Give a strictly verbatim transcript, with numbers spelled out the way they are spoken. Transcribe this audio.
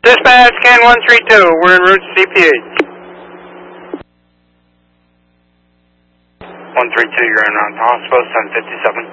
Dispatch, can one three two, we're en route to C P H. one three two, you're en route to hospital, seven fifty-seven.